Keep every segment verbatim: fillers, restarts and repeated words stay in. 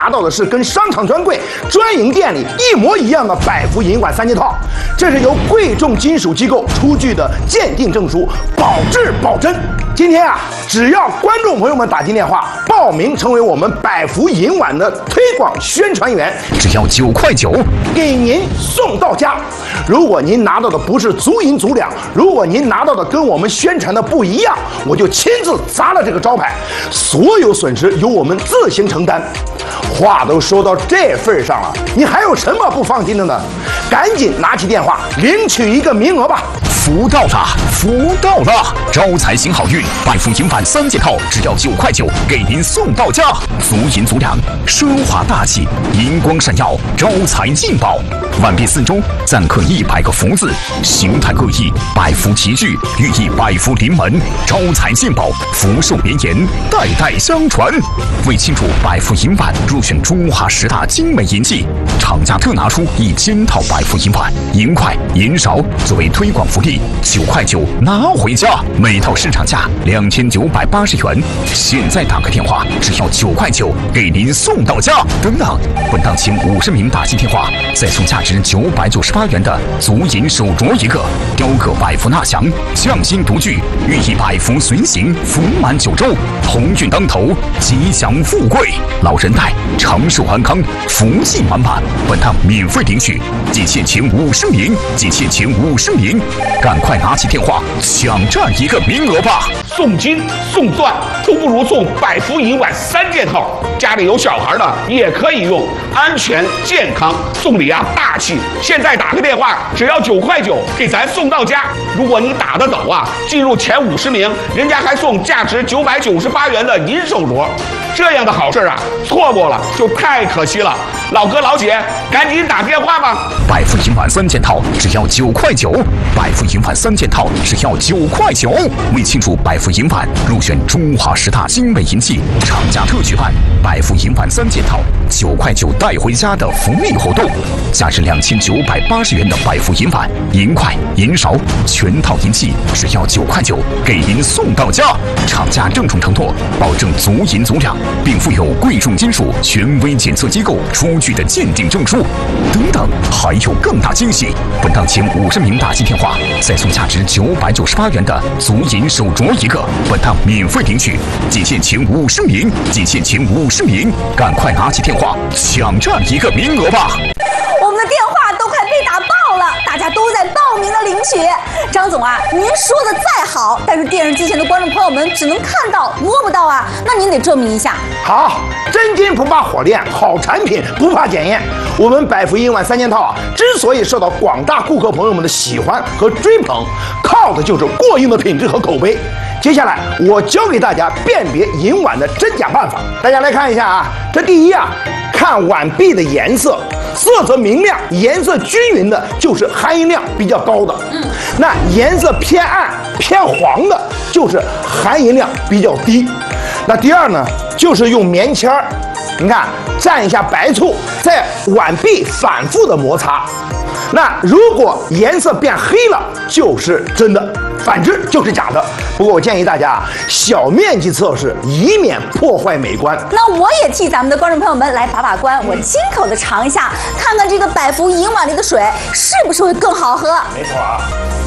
拿到的是跟商场专柜、专营店里一模一样的百福银碗三件套，这是由贵重金属机构出具的鉴定证书，保质保真。今天啊，只要观众朋友们打进电话报名成为我们百福银碗的推广宣传员， 只要九块九， 给您送到家。如果您拿到的不是足银足两，如果您拿到的跟我们宣传的不一样，我就亲自砸了这个招牌，所有损失由我们自行承担。话都说到这份上了，你还有什么不放心的呢？赶紧拿起电话领取一个名额吧！ 福到了，福到了！招财行好运，百福银碗三件套只要九块九，给您送到家。足银足两，奢华大气，银光闪耀，招财进宝。碗壁四周錾刻一百个福字，形态各异，百福齐聚，寓意百福临门，招财进宝，福寿绵延，代代相传。为庆祝百福银碗入选中华十大精美银器，厂家特拿出一千套百福银碗，银筷、银勺作为推广福利，九块九拿回家，每套市场价两千九百八十元。现在打个电话，只要九块九，给您送到家。等等，本档前五十名打进电话，再送价值九百九十八元的足银手镯一个，雕刻百福纳祥，匠心独具，寓意百福随行，福满九州，鸿运当头，吉祥富贵，老人带长寿安康，福气满满。本趟免费领取，仅限前五十名，仅限前五十名，赶快拿起电话抢占一个名额吧！ 送金送钻都不如送百福银碗三件套，家里有小孩的也可以用，安全健康，送礼啊大气。现在打个电话，只要九块九，给咱送到家。如果你打得走啊，进入前五十名，人家还送价值九百九十八元的银手镯。这样的好事啊，错过了就太可惜了。老哥老姐，赶紧打电话吧！ 百福银碗三件套只要九块九，百福银碗三件套只要九块九。为庆祝百福银碗入选中华十大精美银器，厂家特举办百福银碗三件套九块九带回家的福利活动，价值两千九百八十元的百福银碗、银筷、银勺全套银器只要九块九，给您送到家。厂家郑重承诺，保证足银足两，并附有贵重金属权威检测机构出具的鉴定证书。等等，还有更大惊喜！本档前五十名打进电话，再送价值九百九十八元的足银手镯一个，本档免费领取，仅限前五十名，仅限前五十名，赶快拿起电话抢占一个名额吧！ 我们的电话都快被打爆了，大家都在报名的领取。张总啊，您说的再好，但是电视机前的观众朋友们只能看到摸不到啊，那您得证明一下。 好，真金不怕火炼，好产品不怕检验。我们百福银碗三件套啊，之所以受到广大顾客朋友们的喜欢和追捧，靠的就是过硬的品质和口碑。接下来我教给大家辨别银碗的真假办法，大家来看一下啊。这第一啊，看碗壁的颜色，色泽明亮、颜色均匀的，就是含银量比较高的。嗯，那颜色偏暗、偏黄的，就是含银量比较低。那第二呢，就是用棉签儿，你看蘸一下白醋，在碗壁反复的摩擦。那如果颜色变黑了，就是真的。反之就是假的。不过我建议大家小面积测试，以免破坏美观。 那我也替咱们的观众朋友们来把把关，我亲口的尝一下，看看这个百福银碗里的水是不是会更好喝。 没错啊。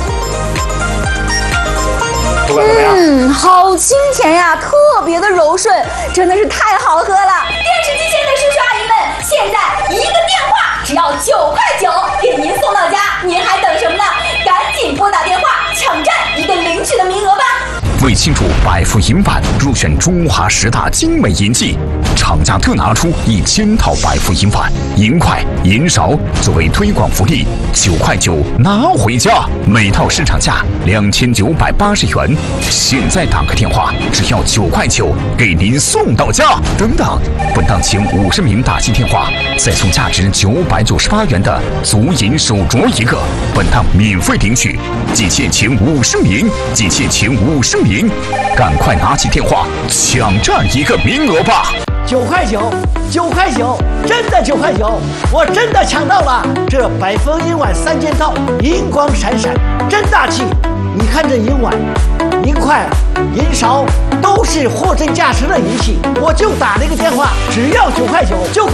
嗯，好清甜呀，特别的柔顺，真的是太好喝了。电视机前的叔叔阿姨们，现在一个电话只要九块九，给您送到家，您还等什么呢？赶紧拨打电话抢占一个领取的名额吧！ 为庆祝百福银碗入选中华十大精美银器，厂家特拿出一千套百福银碗、银筷、银勺作为推广福利，九块九拿回家，每套市场价两千九百八十元。现在打个电话，只要九块九，给您送到家。等等，本档前五十名打进电话，再送价值九百九十八元的足银手镯一个，本档免费领取，仅限前五十名，仅限前五十名，赶快拿起电话抢占一个名额吧！ 九块九， 九块九，真的九块九，我真的抢到了这百丰银碗三件套，银光闪闪，真大气。你看这银碗、银筷、银勺都是货真价实的银器，我就打了一个电话，只要九块九就。